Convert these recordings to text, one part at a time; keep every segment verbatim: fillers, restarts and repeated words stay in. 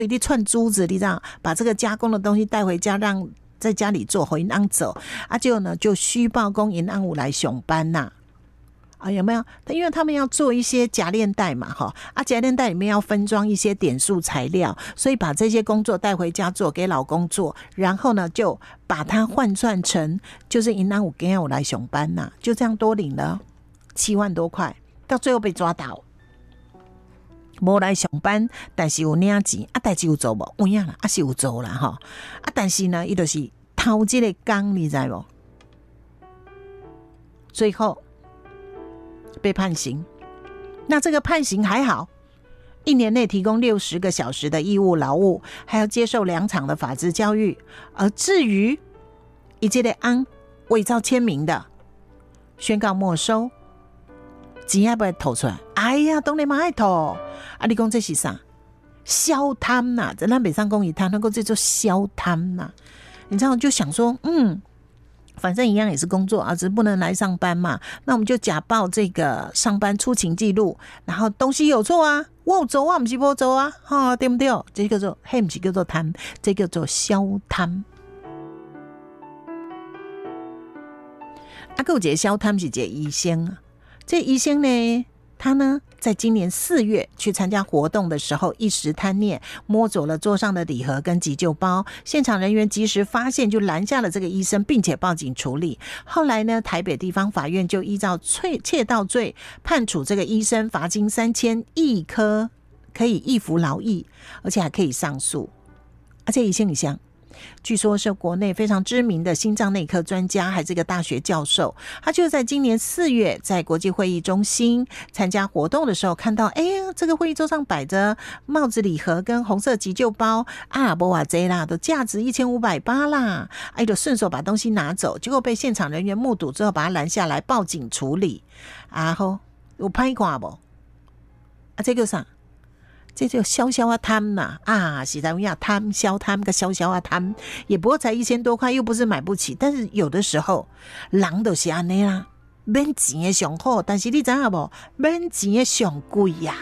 你串珠子，你知道，把这个加工的东西带回家，让在家里做，回银行走啊，结果呢就虚报公银行有来上班呐、啊。啊，有没有？因为他们要做一些夹链袋嘛，哈啊，夹链袋里面要分装一些点数材料，所以把这些工作带回家做，给老公做，然后呢，就把它换算成就是银行有今天有来上班呐、啊，就这样多领了七万多块，到最后被抓到，没来上班，但是有领钱啊，代志有做无？有影啦，啊是有做啦哈，啊，但是呢，伊就是偷这个工，你知无？最后。被判刑，那这个判刑还好，一年内提供六十个小时的义务劳务，还要接受两场的法治教育。而至于以这个案伪造签名的，宣告没收，钱要不要吐出来？哎呀，当然嘛爱吐啊！你讲这是啥？消贪呐、啊！在咱北上公益贪，能够这叫消贪呐、啊！你知道，就想说，嗯。反正一样也是工作啊，只是不能来上班嘛。那我们就假报这个上班出勤记录，然后东西有错啊，我有做啊，不是没做啊，哈、哦，对不对？这叫做嘿，不是叫做贪，这叫做消贪。啊，还有一个消贪是一个医生啊，这医生呢，他呢在今年四月去参加活动的时候，一时贪念摸走了桌上的礼盒跟急救包，现场人员及时发现，就拦下了这个医生，并且报警处理。后来呢，台北地方法院就依照窃盗罪判处这个医生罚金三千，一科可以易服劳役，而且还可以上诉。而且医生一项据说是国内非常知名的心脏内科专家，还是一个大学教授。他就在今年四月在国际会议中心参加活动的时候，看到哎，这个会议桌上摆着帽子礼盒跟红色急救包啊，不哇这啦，都价值一千五百八啦，哎，就顺手把东西拿走，结果被现场人员目睹之后，把他拦下来报警处理。啊吼，有歹看不？啊，这个啥？这就消消啊贪呐啊，实在要贪消贪个消消啊贪，也不过才一千多块，又不是买不起。但是有的时候人都是安尼啦，免钱的上好，但是你知道不？免钱的上贵呀。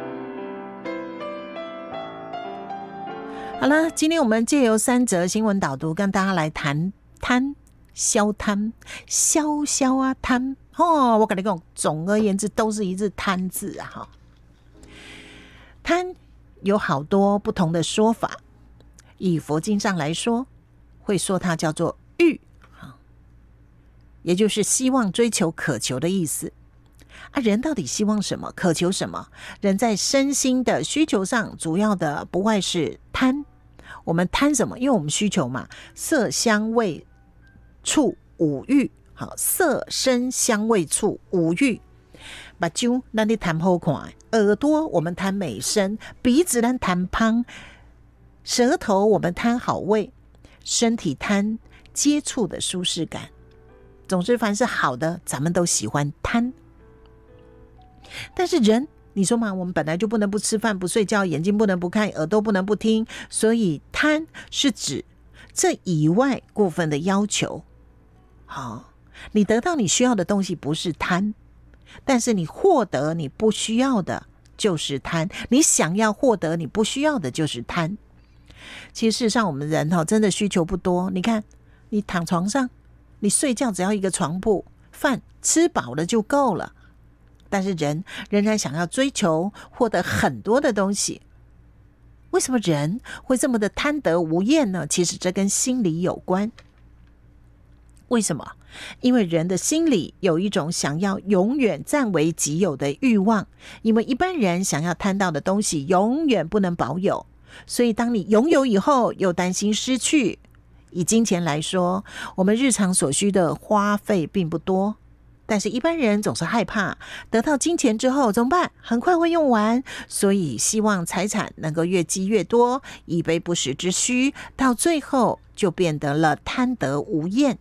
好了，今天我们借由三则新闻导读，跟大家来谈贪消贪消消啊贪哦。我跟你讲，总而言之都是一字贪字啊哈。贪有好多不同的说法，以佛经上来说，会说它叫做欲，也就是希望、追求、渴求的意思。啊，人到底希望什么？渴求什么？人在身心的需求上，主要的不外是贪。我们贪什么？因为我们需求嘛，色、香味、触、五欲。好，色、声、香味、触、五欲。目睭咱你贪好看，耳朵我们贪美声，鼻子咱贪香，舌头我们贪好味，身体贪接触的舒适感。总之凡是好的咱们都喜欢贪。但是人你说嘛，我们本来就不能不吃饭不睡觉，眼睛不能不看，耳朵不能不听，所以贪是指这以外过分的要求。好，你得到你需要的东西不是贪，但是你获得你不需要的就是贪，你想要获得你不需要的就是贪。其实事实上我们人真的需求不多，你看你躺床上，你睡觉只要一个床铺，饭吃饱了就够了，但是人仍然想要追求获得很多的东西。为什么人会这么的贪得无厌呢？其实这跟心理有关。为什么？因为人的心里有一种想要永远占为己有的欲望，因为一般人想要贪到的东西永远不能保有，所以当你拥有以后又担心失去。以金钱来说，我们日常所需的花费并不多，但是一般人总是害怕得到金钱之后怎么办？很快会用完，所以希望财产能够越积越多，以备不时之需，到最后就变得了贪得无厌。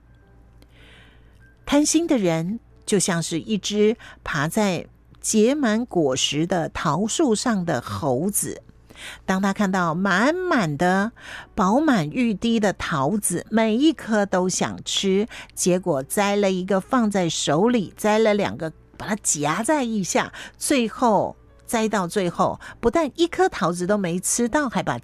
贪心的人就像是一只爬在结满果实的桃树上的猴子，当他看到满满的饱满欲滴的桃子，每一颗都想吃，结果摘了一个放在手里，摘了两个把它夹在腋下，最后摘到最后，不但一颗桃子都没吃到，还把